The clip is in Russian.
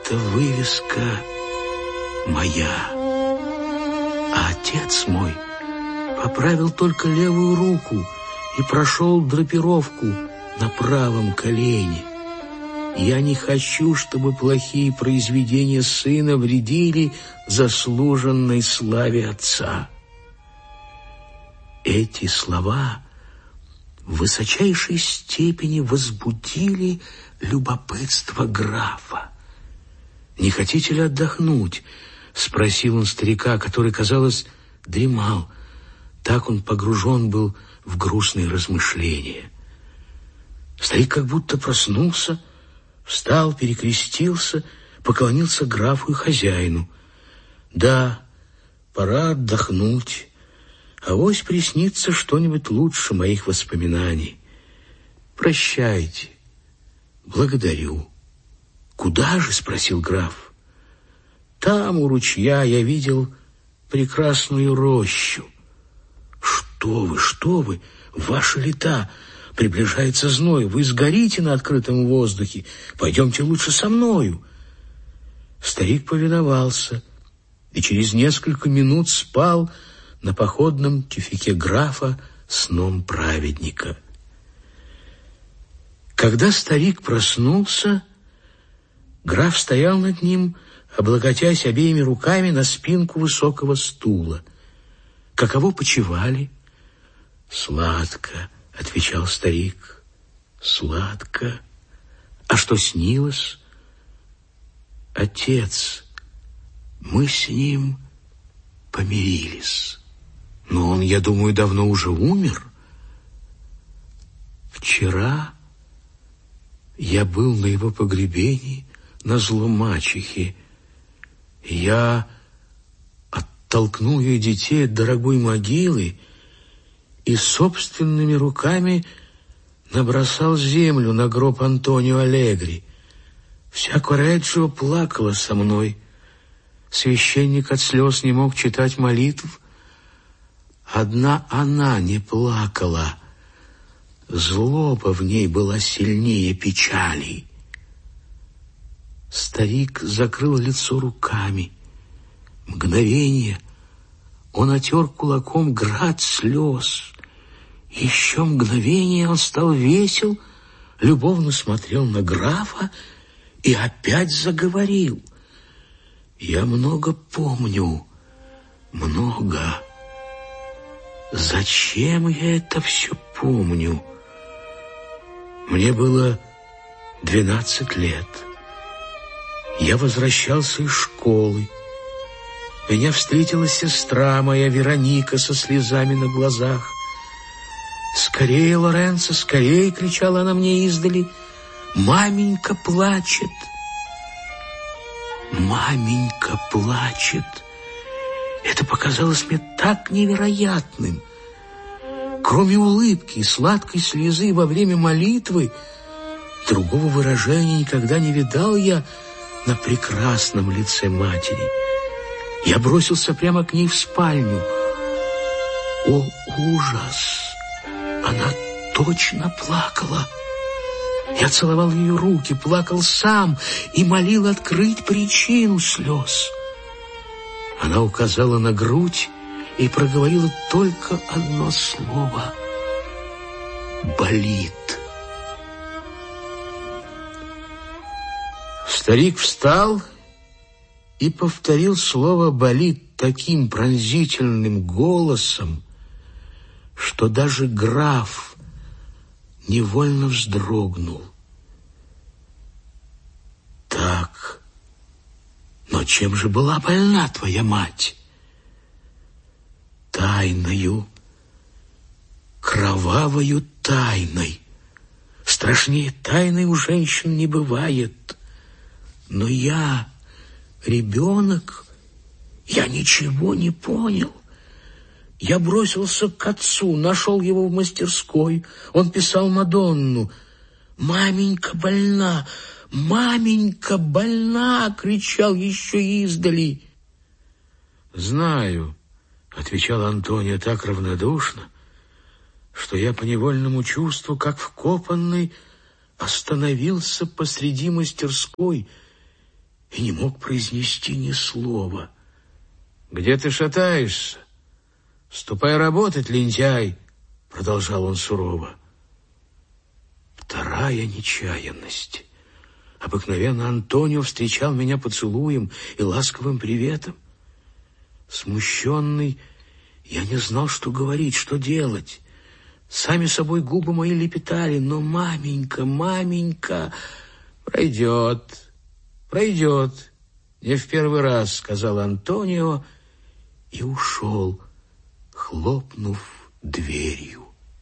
эта вывеска моя. А отец мой поправил только левую руку и прошел драпировку на правом колене. Я не хочу, чтобы плохие произведения сына вредили заслуженной славе отца. Эти слова в высочайшей степени возбудили любопытство графа. «Не хотите ли отдохнуть?» — спросил он старика, который, казалось, дремал. Так он погружен был в грустные размышления. Старик как будто проснулся, встал, перекрестился, поклонился графу и хозяину. «Да, пора отдохнуть. Авось приснится что-нибудь лучше моих воспоминаний. Прощайте. Благодарю». «Куда же?» — спросил граф. «Там, у ручья, я видел прекрасную рощу». Что вы, ваши лета, приближается зной, вы сгорите на открытом воздухе, пойдемте лучше со мною». Старик повиновался и через несколько минут спал на походном тюфяке графа сном праведника. Когда старик проснулся, граф стоял над ним, облокотясь обеими руками на спинку высокого стула. «Каково почивали?» «Сладко», — отвечал старик, — «сладко. А что снилось?» «Отец, мы с ним помирились. Но он, я думаю, давно уже умер. Вчера я был на его погребении назло мачехи. Я оттолкнул ее детей от дорогой могилы и собственными руками набросал землю на гроб Антонио Аллегри. Вся Корреджио плакала со мной. Священник от слез не мог читать молитв. Одна она не плакала. Злоба в ней была сильнее печали. Старик закрыл лицо руками. Мгновение он отер кулаком град слез. Еще мгновение он стал весел, любовно смотрел на графа и опять заговорил. «Я много помню, много. Зачем я это все помню? Мне было 12 лет. Я возвращался из школы. Меня встретила сестра моя Вероника со слезами на глазах. «Скорее, Лоренцо, скорее!» — кричала она мне издали. «Маменька плачет!» «Маменька плачет!» Это показалось мне так невероятным. Кроме улыбки и сладкой слезы во время молитвы, другого выражения никогда не видал я на прекрасном лице матери. Я бросился прямо к ней в спальню. О, ужас! Она точно плакала. Я целовал ее руки, плакал сам и молил открыть причину слез. Она указала на грудь и проговорила только одно слово: «Болит». Старик встал и повторил слово «болит» таким пронзительным голосом, что даже граф невольно вздрогнул. «Так, но чем же была больна твоя мать?» «Тайною, кровавою тайной. Страшнее тайны у женщин не бывает. Но я, ребенок, я ничего не понял. Я бросился к отцу, нашел его в мастерской. Он писал Мадонну. «Маменька больна! Маменька больна!» — кричал еще издали. «Знаю», — отвечал Антонио так равнодушно, что я по невольному чувству, как вкопанный, остановился посреди мастерской и не мог произнести ни слова. «Где ты шатаешься? Ступай работать, лентяй!» — продолжал он сурово. Вторая нечаянность. Обыкновенно Антонио встречал меня поцелуем и ласковым приветом. Смущенный, я не знал, что говорить, что делать. Сами собой губы мои лепетали, но маменька, маменька... «Пройдет, пройдет, не в первый раз», — сказал Антонио и ушел, хлопнув дверью.